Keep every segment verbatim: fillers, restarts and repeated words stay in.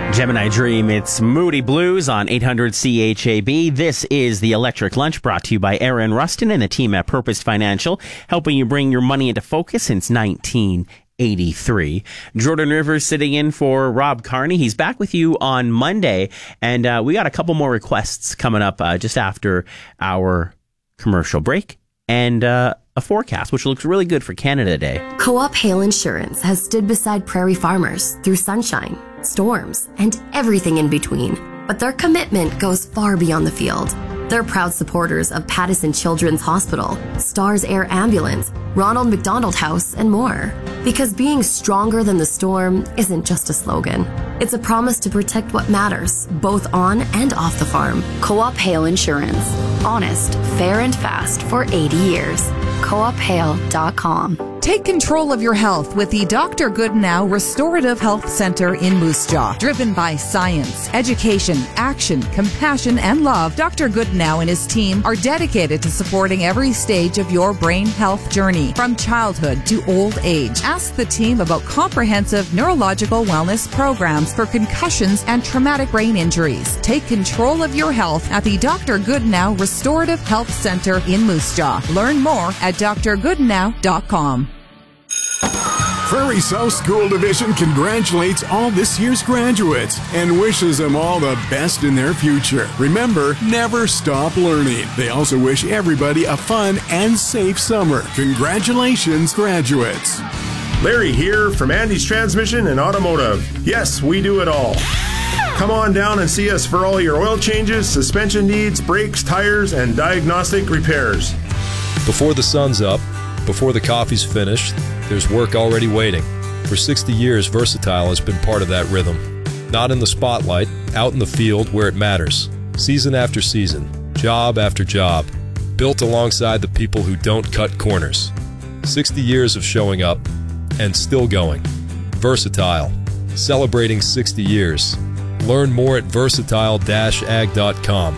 Gemini Dream, it's Moody Blues on eight hundred C H A B. This is the Electric Lunch, brought to you by Aaron Rustin and the team at Purpose Financial, helping you bring your money into focus since nineteen eighty-three. Jordan Rivers sitting in for Rob Carney. He's back with you on Monday, and uh, we got a couple more requests coming up uh, just after our commercial break, and uh, a forecast, which looks really good for Canada Day. Co-op Hail Insurance has stood beside prairie farmers through sunshine, storms, and everything in between. But their commitment goes far beyond the field. They're proud supporters of Pattison Children's Hospital, Stars Air Ambulance, Ronald McDonald House, and more. Because being stronger than the storm isn't just a slogan. It's a promise to protect what matters, both on and off the farm. Co-op Hail Insurance. Honest, fair, and fast for eighty years. co op hail dot com. Take control of your health with the Doctor Goodnow Restorative Health Center in Moose Jaw. Driven by science, education, action, compassion, and love, Doctor Goodnow and his team are dedicated to supporting every stage of your brain health journey, from childhood to old age. Ask the team about comprehensive neurological wellness programs for concussions and traumatic brain injuries. Take control of your health at the Doctor Goodnow Restorative Health Center in Moose Jaw. Learn more at d r goodnow dot com. Prairie South School Division congratulates all this year's graduates and wishes them all the best in their future. Remember, never stop learning. They also wish everybody a fun and safe summer. Congratulations, graduates. Larry here from Andy's Transmission and Automotive. Yes, we do it all. Come on down and see us for all your oil changes, suspension needs, brakes, tires, and diagnostic repairs. Before the sun's up, before the coffee's finished, there's work already waiting. For sixty years, Versatile has been part of that rhythm. Not in the spotlight, out in the field where it matters. Season after season, job after job, built alongside the people who don't cut corners. sixty years of showing up and still going. Versatile, celebrating sixty years. Learn more at versatile dash ag dot com.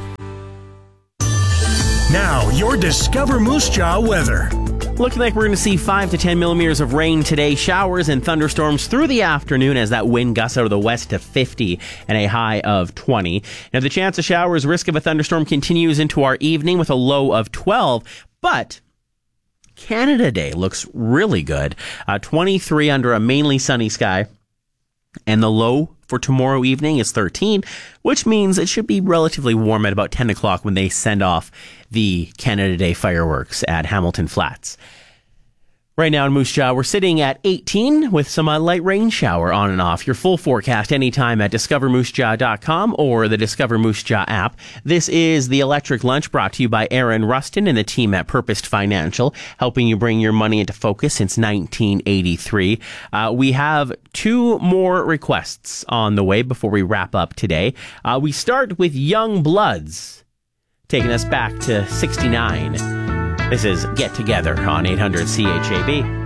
Now, your Discover Moose Jaw weather. Looking like we're going to see five to ten millimeters of rain today. Showers and thunderstorms through the afternoon as that wind gusts out of the west to fifty and a high of twenty. Now, the chance of showers, risk of a thunderstorm continues into our evening with a low of twelve. But Canada Day looks really good. Uh, twenty-three under a mainly sunny sky. And the low for tomorrow evening is thirteen, which means it should be relatively warm at about ten o'clock when they send off the Canada Day fireworks at Hamilton Flats. Right now in Moose Jaw, we're sitting at eighteen with some uh, light rain shower on and off. Your full forecast anytime at discover moose jaw dot com or the Discover Moose Jaw app. This is the Electric Lunch, brought to you by Aaron Rustin and the team at Purpose Financial, helping you bring your money into focus since nineteen eighty-three. Uh, we have two more requests on the way before we wrap up today. Uh, we start with Young Bloods, taking us back to sixty-nine. This is Get Together on eight hundred C H A B.